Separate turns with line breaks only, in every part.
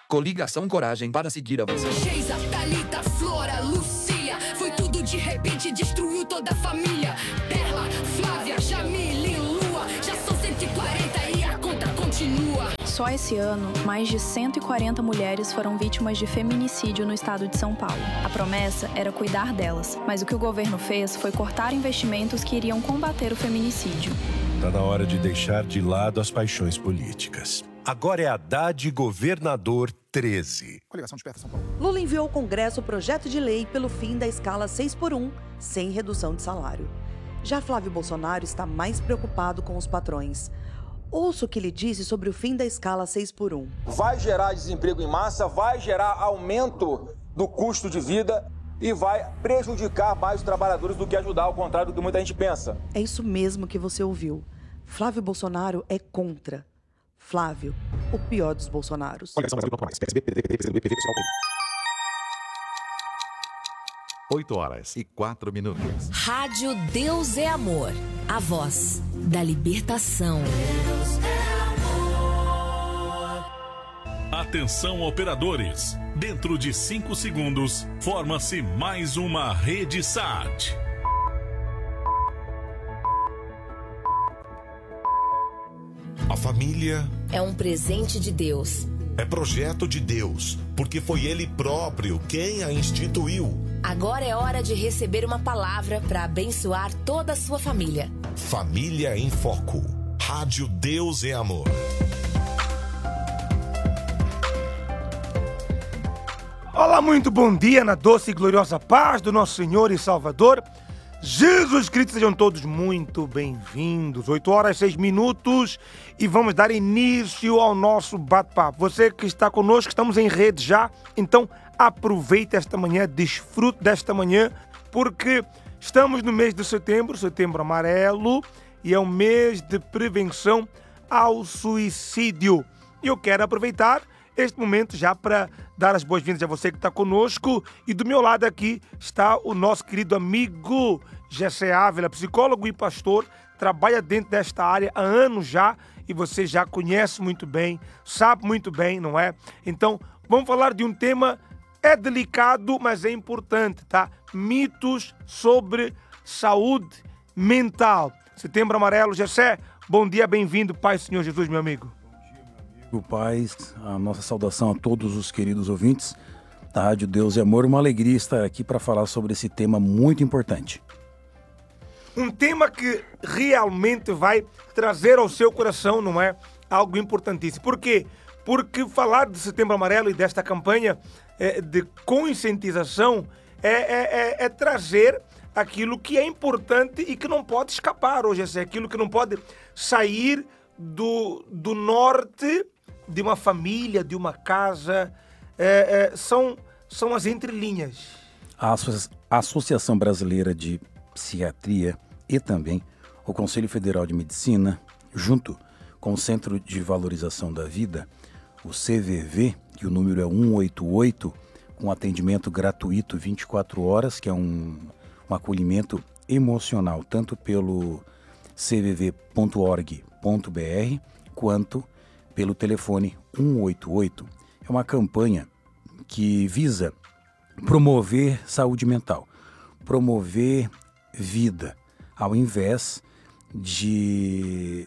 Coligação Coragem para seguir avançando.
Geisa, Thalita, Flora, Lucia. Foi tudo de repente, destruiu toda a família. Perla, Flávia, Jamile, Lua. Já são 140 e a conta continua.
Só esse ano, mais de 140 mulheres foram vítimas de feminicídio no estado de São Paulo. A promessa era cuidar delas, mas o que o governo fez foi cortar investimentos que iriam combater o feminicídio.
Está na hora de deixar de lado as paixões políticas. Agora é Haddad Governador 13.
Coligação Desperta São Paulo.
Lula enviou ao Congresso o projeto de lei pelo fim da escala 6x1, sem redução de salário. Já Flávio Bolsonaro está mais preocupado com os patrões. Ouça o que ele disse sobre o fim da escala 6x1.
Vai gerar desemprego em massa, vai gerar aumento do custo de vida e vai prejudicar mais os trabalhadores do que ajudar, ao contrário do que muita gente pensa.
É isso mesmo que você ouviu. Flávio Bolsonaro é contra. Flávio, o pior dos Bolsonaros.
8h04.
Rádio Deus é Amor. A voz da libertação.
Atenção, operadores. Dentro de 5 segundos, forma-se mais uma rede SAT.
A família
é um presente de Deus.
É projeto de Deus, porque foi Ele próprio quem a instituiu.
Agora é hora de receber uma palavra para abençoar toda a sua família.
Família em Foco. Rádio Deus é Amor.
Olá, muito bom dia na doce e gloriosa paz do nosso Senhor e Salvador Jesus Cristo. Sejam todos muito bem-vindos. 8h06 e vamos dar início ao nosso bate-papo. Você que está conosco, estamos em rede já, então aproveite esta manhã, desfrute desta manhã, porque estamos no mês de setembro, setembro amarelo, e é um mês de prevenção ao suicídio. E eu quero aproveitar este momento já para dar as boas-vindas a você que está conosco. E do meu lado aqui está o nosso querido amigo Gessé Ávila, psicólogo e pastor, trabalha dentro desta área há anos já e você já conhece muito bem, sabe muito bem, não é? Então, vamos falar de um tema, é delicado, mas é importante, tá? Mitos sobre saúde mental. Setembro Amarelo. Gessé, bom dia, bem-vindo, Pai Senhor Jesus, meu amigo.
Paz, a nossa saudação a todos os queridos ouvintes da Rádio Deus e Amor. Uma alegria estar aqui para falar sobre esse tema muito importante.
Um tema que realmente vai trazer ao seu coração, não é? Algo importantíssimo. Por quê? Porque falar de Setembro Amarelo e desta campanha de conscientização é trazer aquilo que é importante e que não pode escapar hoje, é aquilo que não pode sair do norte de uma família, de uma casa, são as entrelinhas.
A Associação Brasileira de Psiquiatria e também o Conselho Federal de Medicina, junto com o Centro de Valorização da Vida, o CVV, que o número é 188, com atendimento gratuito 24 horas, que é um acolhimento emocional, tanto pelo cvv.org.br, quanto pelo telefone 188. É uma campanha que visa promover saúde mental, promover vida, ao invés de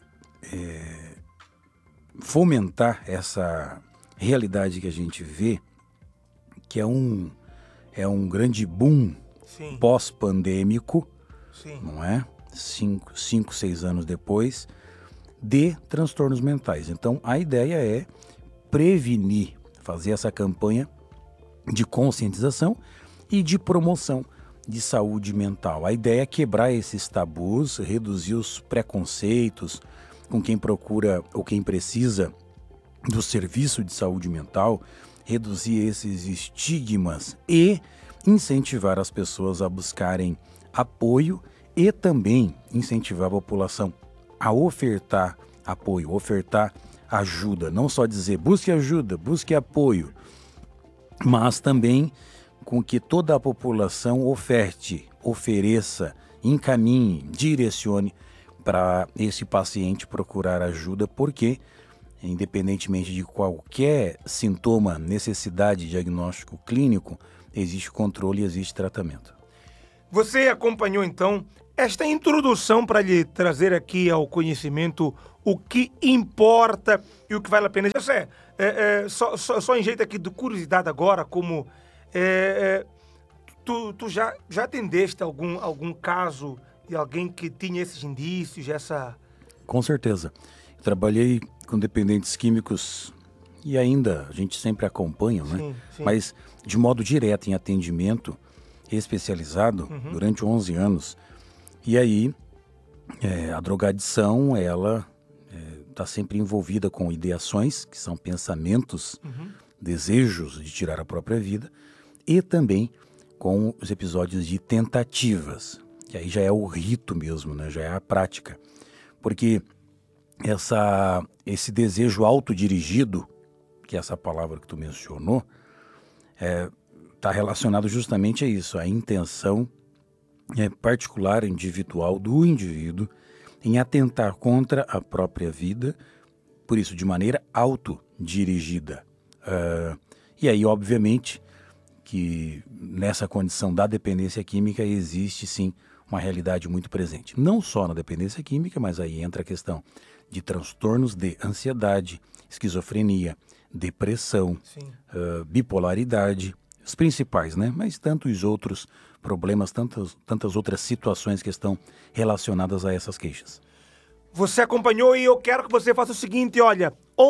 fomentar essa realidade que a gente vê, que é um grande boom pós-pandêmico, não é? 5, 6 anos depois, de transtornos mentais. Então, a ideia é prevenir, fazer essa campanha de conscientização e de promoção de saúde mental. A ideia é quebrar esses tabus, reduzir os preconceitos com quem procura ou quem precisa do serviço de saúde mental, reduzir esses estigmas e incentivar as pessoas a buscarem apoio e também incentivar a população a ofertar apoio, ofertar ajuda. Não só dizer busque ajuda, busque apoio, mas também com que toda a população ofereça, encaminhe, direcione para esse paciente procurar ajuda, porque independentemente de qualquer sintoma, necessidade de diagnóstico clínico, existe controle e existe tratamento.
Você acompanhou, então, esta introdução para lhe trazer aqui ao conhecimento o que importa e o que vale a pena. Só em jeito aqui de curiosidade agora, como tu já atendeste algum caso de alguém que tinha esses indícios,
Com certeza. Eu trabalhei com dependentes químicos e ainda a gente sempre acompanha, né?
Sim.
Mas de modo direto em atendimento especializado durante 11 anos. E aí a drogadição, ela está sempre envolvida com ideações, que são pensamentos, desejos de tirar a própria vida, e também com os episódios de tentativas, que aí já é o rito mesmo, né? Já é a prática. Porque esse desejo autodirigido, que é essa palavra que tu mencionou, está relacionado justamente a isso, a intenção particular, individual do indivíduo em atentar contra a própria vida, por isso de maneira autodirigida. E aí, obviamente, que nessa condição da dependência química existe sim uma realidade muito presente. Não só na dependência química, mas aí entra a questão de transtornos de ansiedade, esquizofrenia, depressão, bipolaridade, os principais, né? Mas tantos outros problemas, tantas outras situações que estão relacionadas a essas queixas.
Você acompanhou e eu quero que você faça o seguinte, olha,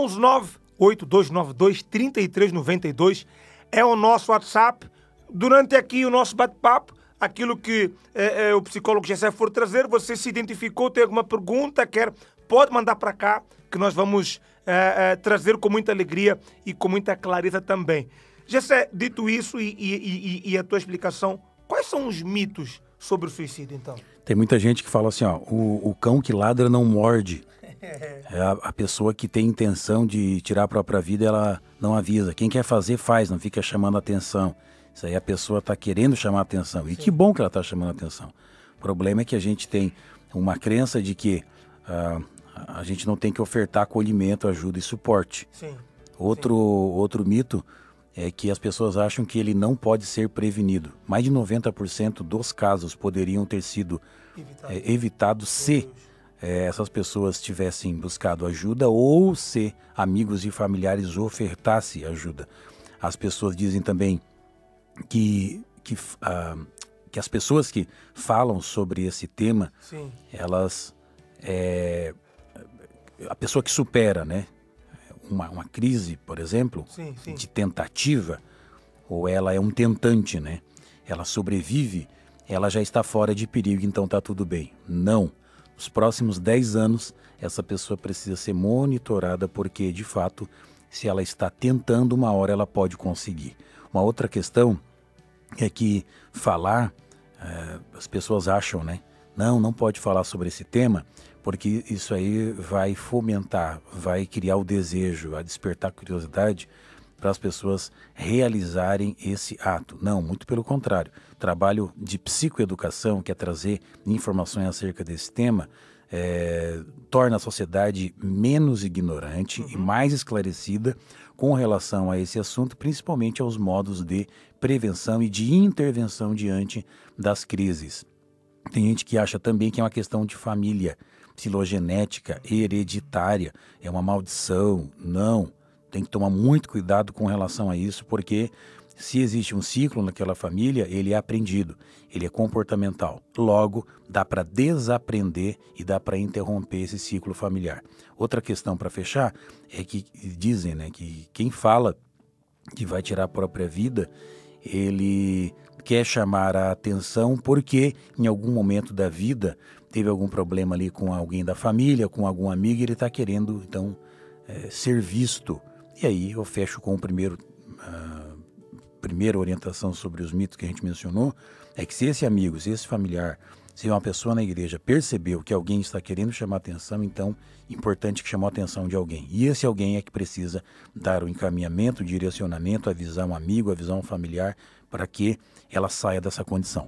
119-8292-3392 é o nosso WhatsApp. Durante aqui o nosso bate-papo, aquilo que o psicólogo Gessé for trazer, você se identificou, tem alguma pergunta, pode mandar para cá, que nós vamos trazer com muita alegria e com muita clareza também. Gessé, dito isso e a tua explicação, quais são os mitos sobre o suicídio, então?
Tem muita gente que fala assim, ó, o cão que ladra não morde. A pessoa que tem intenção de tirar a própria vida, ela não avisa. Quem quer fazer, faz, não fica chamando a atenção. Isso aí a pessoa está querendo chamar a atenção. E que bom que ela está chamando a atenção. O problema é que a gente tem uma crença de que a gente não tem que ofertar acolhimento, ajuda e suporte. Outro mito é que as pessoas acham que ele não pode ser prevenido. Mais de 90% dos casos poderiam ter sido evitados se essas pessoas tivessem buscado ajuda ou se amigos e familiares ofertassem ajuda. As pessoas dizem também que as pessoas que falam sobre esse tema, elas... a pessoa que supera, né? Uma crise, por exemplo, de tentativa, ou ela é um tentante, né? Ela sobrevive, ela já está fora de perigo, então está tudo bem. Não. Nos próximos 10 anos, essa pessoa precisa ser monitorada, porque, de fato, se ela está tentando, uma hora ela pode conseguir. Uma outra questão é que as pessoas acham, né? Não pode falar sobre esse tema, porque isso aí vai fomentar, vai criar o desejo, vai despertar curiosidade para as pessoas realizarem esse ato. Não, muito pelo contrário. O trabalho de psicoeducação, que é trazer informações acerca desse tema, torna a sociedade menos ignorante e mais esclarecida com relação a esse assunto, principalmente aos modos de prevenção e de intervenção diante das crises. Tem gente que acha também que é uma questão de família, filogenética, hereditária, é uma maldição. Não, tem que tomar muito cuidado com relação a isso, porque se existe um ciclo naquela família, ele é aprendido, ele é comportamental. Logo, dá para desaprender e dá para interromper esse ciclo familiar. Outra questão para fechar é que dizem, né, que quem fala que vai tirar a própria vida, ele quer chamar a atenção porque em algum momento da vida teve algum problema ali com alguém da família, com algum amigo, e ele está querendo, então, ser visto. E aí eu fecho com primeira orientação sobre os mitos que a gente mencionou, é que se esse amigo, se esse familiar, se uma pessoa na igreja percebeu que alguém está querendo chamar atenção, então, importante que chamou a atenção de alguém. E esse alguém é que precisa dar o encaminhamento, o direcionamento, avisar um amigo, avisar um familiar, para que ela saia dessa condição.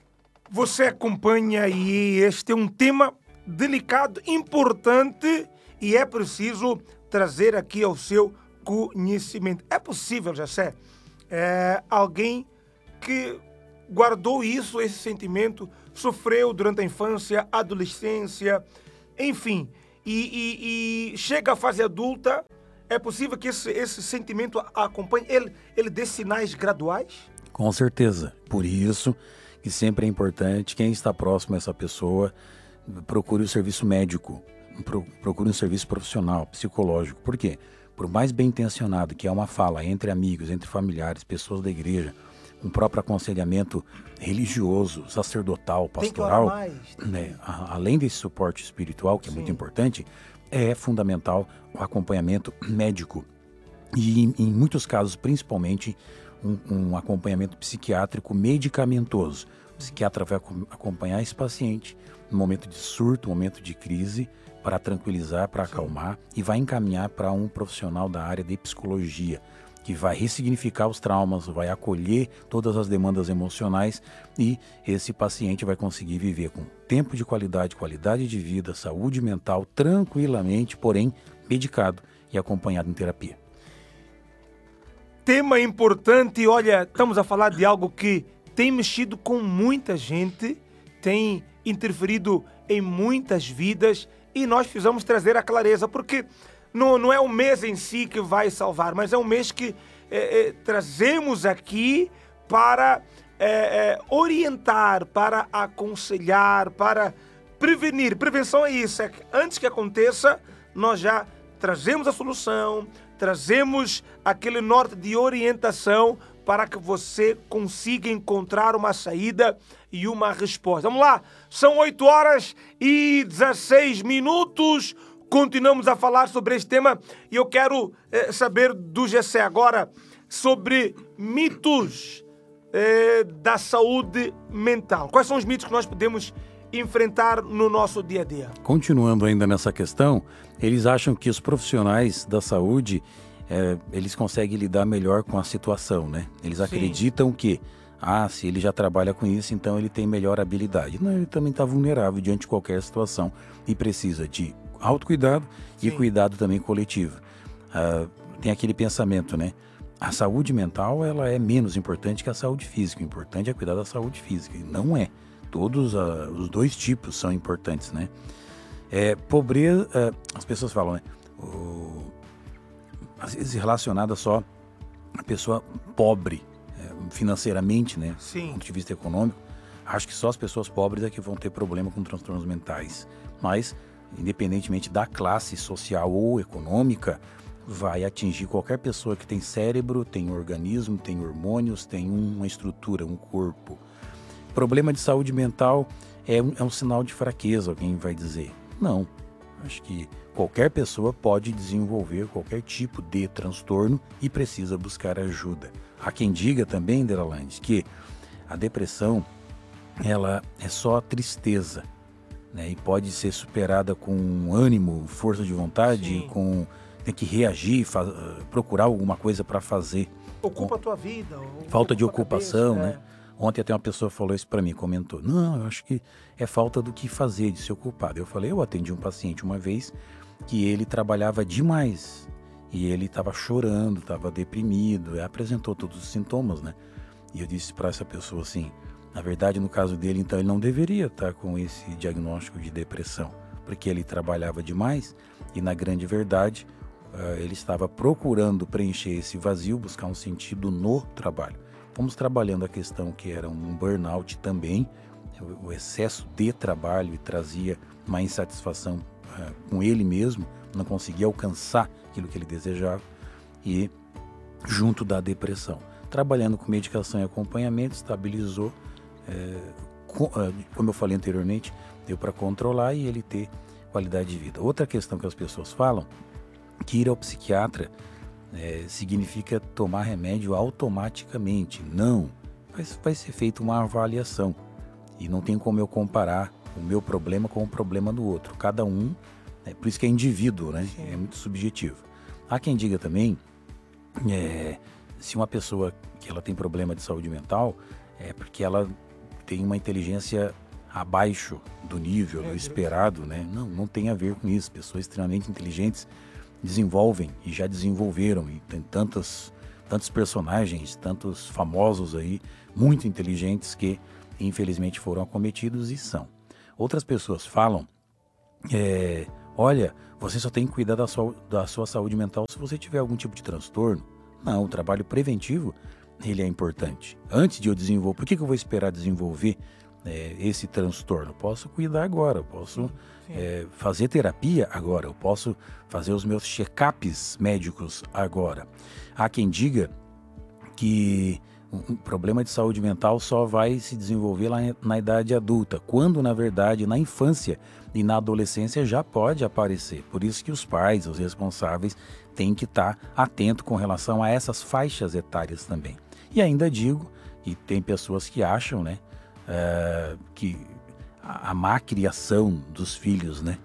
Você acompanha e este é um tema delicado, importante e é preciso trazer aqui ao seu conhecimento. É possível, Jessé, alguém que guardou esse sentimento, sofreu durante a infância, adolescência, enfim, e chega à fase adulta, é possível que esse sentimento acompanhe, ele dê sinais graduais?
Com certeza. Por isso que sempre é importante, quem está próximo a essa pessoa, procure o serviço médico, procure um serviço profissional, psicológico. Por quê? Por mais bem intencionado que é uma fala entre amigos, entre familiares, pessoas da igreja, um próprio aconselhamento religioso, sacerdotal, pastoral, né, além desse suporte espiritual, que é muito importante, é fundamental o acompanhamento médico. E em muitos casos, principalmente, um acompanhamento psiquiátrico medicamentoso. O psiquiatra vai acompanhar esse paciente no momento de surto, no momento de crise, para tranquilizar, para acalmar, e vai encaminhar para um profissional da área de psicologia, que vai ressignificar os traumas, vai acolher todas as demandas emocionais, e esse paciente vai conseguir viver com tempo de qualidade de vida, saúde mental, tranquilamente, porém medicado e acompanhado em terapia.
Tema importante, olha, estamos a falar de algo que tem mexido com muita gente, tem interferido em muitas vidas, e nós precisamos trazer a clareza, porque não é o mês em si que vai salvar, mas é um mês que trazemos aqui para orientar, para aconselhar, para prevenir. Prevenção é isso, é que antes que aconteça, nós já trazemos a solução, trazemos aquele norte de orientação para que você consiga encontrar uma saída e uma resposta. Vamos lá, são 8h16. Continuamos a falar sobre esse tema e eu quero saber do Jessé agora sobre mitos da saúde mental. Quais são os mitos que nós podemos enfrentar no nosso dia a dia?
Continuando ainda nessa questão, eles acham que os profissionais da saúde, eles conseguem lidar melhor com a situação, né? Eles acreditam que, se ele já trabalha com isso, então ele tem melhor habilidade. Não, ele também está vulnerável diante de qualquer situação e precisa de autocuidado e cuidado também coletivo. Tem aquele pensamento, né? A saúde mental, ela é menos importante que a saúde física. O importante é cuidar da saúde física. E não é. Todos os dois tipos são importantes, né? Pobreza, as pessoas falam, né? Às vezes relacionada só a pessoa pobre financeiramente, né?
Sim.
Do ponto de vista econômico. Acho que só as pessoas pobres é que vão ter problema com transtornos mentais. Mas, independentemente da classe social ou econômica, vai atingir qualquer pessoa que tem cérebro, tem organismo, tem hormônios, tem uma estrutura, um corpo. Problema de saúde mental é um sinal de fraqueza, alguém vai dizer. Não, acho que qualquer pessoa pode desenvolver qualquer tipo de transtorno e precisa buscar ajuda. Há quem diga também, Deralande, que a depressão, ela é só tristeza, né? E pode ser superada com ânimo, força de vontade, tem que reagir, procurar alguma coisa para fazer.
Ocupa a tua vida.
Falta de ocupação, cabeça, né? Ontem até uma pessoa falou isso para mim, comentou. Não, eu acho que é falta do que fazer, de se ocupar. Eu falei, eu atendi um paciente uma vez que ele trabalhava demais. E ele estava chorando, estava deprimido, apresentou todos os sintomas, né? E eu disse para essa pessoa assim, na verdade, no caso dele, então, ele não deveria estar com esse diagnóstico de depressão, porque ele trabalhava demais e, na grande verdade, ele estava procurando preencher esse vazio, buscar um sentido no trabalho. Fomos trabalhando a questão que era um burnout também, o excesso de trabalho, e trazia uma insatisfação com ele mesmo, não conseguia alcançar aquilo que ele desejava, e junto da depressão. Trabalhando com medicação e acompanhamento, estabilizou, como eu falei anteriormente, deu para controlar e ele ter qualidade de vida. Outra questão que as pessoas falam, que ir ao psiquiatra significa tomar remédio automaticamente. Não, vai ser feita uma avaliação e não tem como eu comparar o meu problema com o problema do outro. Cada um, por isso que é indivíduo, né? É muito subjetivo. Há quem diga também, se uma pessoa que ela tem problema de saúde mental, é porque ela tem uma inteligência abaixo do nível, do esperado, né? Não tem a ver com isso. Pessoas extremamente inteligentes desenvolvem e já desenvolveram, e tem tantos personagens, tantos famosos aí, muito inteligentes, que infelizmente foram acometidos e são. Outras pessoas falam, olha, você só tem que cuidar da sua saúde mental se você tiver algum tipo de transtorno. Não, o trabalho preventivo, ele é importante. Antes de eu desenvolver, por que eu vou esperar desenvolver esse transtorno? Eu posso cuidar agora, eu posso fazer terapia agora, eu posso fazer os meus check-ups médicos agora. Há quem diga que um problema de saúde mental só vai se desenvolver lá na idade adulta, quando na verdade na infância e na adolescência já pode aparecer. Por isso que os pais, os responsáveis, têm que estar atentos com relação a essas faixas etárias também. E ainda digo, e tem pessoas que acham, né, que a má criação dos filhos, né,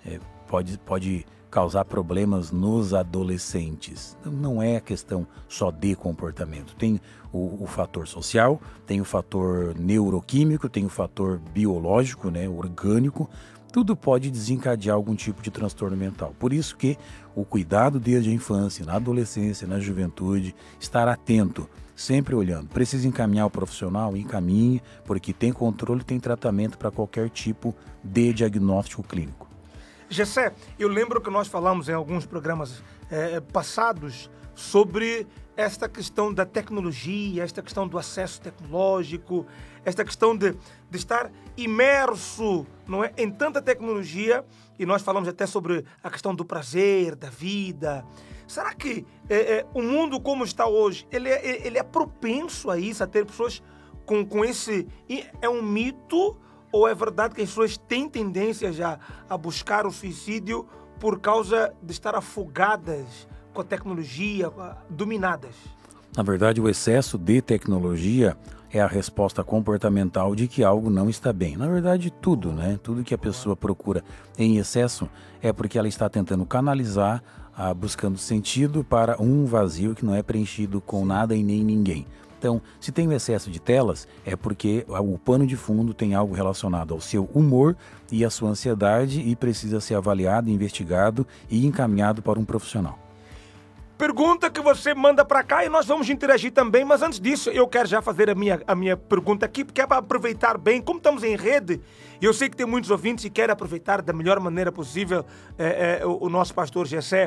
pode causar problemas nos adolescentes. Não é a questão só de comportamento. Tem o fator social, tem o fator neuroquímico, tem o fator biológico, né, orgânico. Tudo pode desencadear algum tipo de transtorno mental. Por isso que o cuidado desde a infância, na adolescência, na juventude, estar atento, sempre olhando. Precisa encaminhar o profissional? Encaminhe, porque tem controle, tem tratamento para qualquer tipo de diagnóstico clínico.
Gessé, eu lembro que nós falamos em alguns programas passados sobre esta questão da tecnologia, esta questão do acesso tecnológico, esta questão de estar imerso, não é, em tanta tecnologia, e nós falamos até sobre a questão do prazer, da vida. Será que o mundo como está hoje, ele é propenso a isso, a ter pessoas com esse... É um mito ou é verdade que as pessoas têm tendência já a buscar o suicídio por causa de estar afogadas com a tecnologia, dominadas?
Na verdade, o excesso de tecnologia é a resposta comportamental de que algo não está bem. Na verdade, tudo, né? Tudo que a pessoa procura em excesso é porque ela está tentando canalizar, buscando sentido para um vazio que não é preenchido com nada e nem ninguém. Então, se tem o excesso de telas, é porque o pano de fundo tem algo relacionado ao seu humor e à sua ansiedade e precisa ser avaliado, investigado e encaminhado para um profissional.
Pergunta que você manda para cá e nós vamos interagir também, mas antes disso eu quero já fazer a minha pergunta aqui, porque é para aproveitar bem, como estamos em rede, eu sei que tem muitos ouvintes e querem aproveitar da melhor maneira possível o nosso pastor Gessé.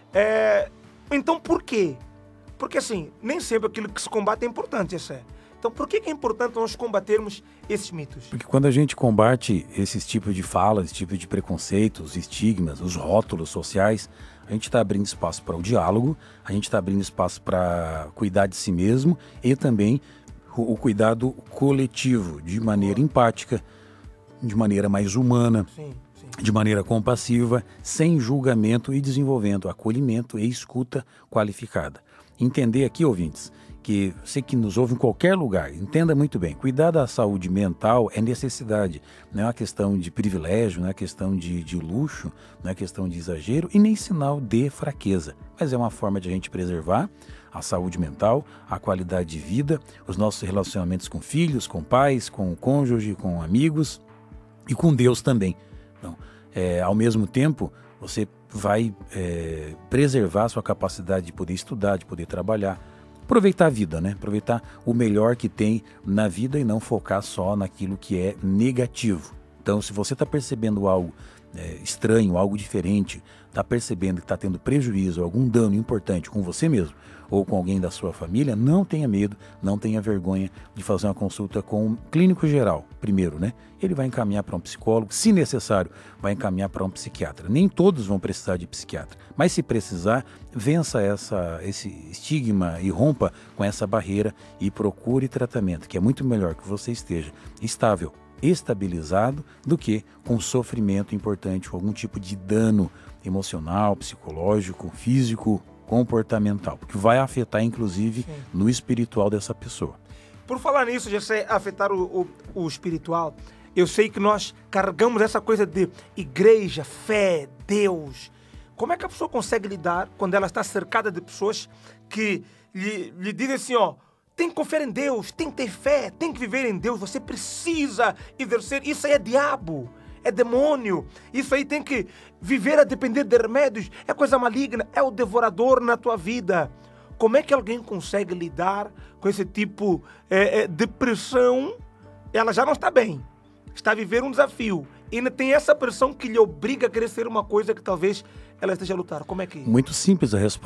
Então por quê? Porque assim, nem sempre aquilo que se combate é importante, Gessé. Então por que é importante nós combatermos esses mitos?
Porque quando a gente combate esses tipos de falas, esse tipo de preconceitos, estigmas, os rótulos sociais, a gente está abrindo espaço para o diálogo, a gente está abrindo espaço para cuidar de si mesmo e também o cuidado coletivo, de maneira empática, de maneira mais humana, de maneira compassiva, sem julgamento e desenvolvendo acolhimento e escuta qualificada. Entender aqui, ouvintes, que você que nos ouve em qualquer lugar, entenda muito bem, cuidar da saúde mental é necessidade, não é uma questão de privilégio, não é uma questão de luxo, não é uma questão de exagero e nem sinal de fraqueza, mas é uma forma de a gente preservar a saúde mental, a qualidade de vida, os nossos relacionamentos com filhos, com pais, com o cônjuge, com amigos e com Deus também. Então, ao mesmo tempo, você vai preservar a sua capacidade de poder estudar, de poder trabalhar, aproveitar a vida, né? Aproveitar o melhor que tem na vida e não focar só naquilo que é negativo. Então, se você está percebendo algo estranho, algo diferente, está percebendo que está tendo prejuízo, algum dano importante com você mesmo ou com alguém da sua família, não tenha medo, não tenha vergonha de fazer uma consulta com um clínico geral, primeiro, né? Ele vai encaminhar para um psicólogo, se necessário, vai encaminhar para um psiquiatra. Nem todos vão precisar de psiquiatra, mas se precisar, vença esse estigma e rompa com essa barreira e procure tratamento, que é muito melhor que você esteja estável, estabilizado, do que com sofrimento importante, com algum tipo de dano emocional, psicológico, físico, comportamental, porque vai afetar inclusive no espiritual dessa pessoa.
Por falar nisso, já sei afetar o espiritual, eu sei que nós carregamos essa coisa de igreja, fé, Deus. Como é que a pessoa consegue lidar quando ela está cercada de pessoas que lhe dizem assim, tem que confiar em Deus, tem que ter fé, tem que viver em Deus. Você precisa exercer. Isso aí é diabo, é demônio. Isso aí tem que viver a depender de remédios. É coisa maligna, é o devorador na tua vida. Como é que alguém consegue lidar com esse tipo de pressão? Ela já não está bem, está a viver um desafio. E ainda tem essa pressão que lhe obriga a querer ser uma coisa que talvez ela esteja a lutar. Como é que...
Muito simples a resposta.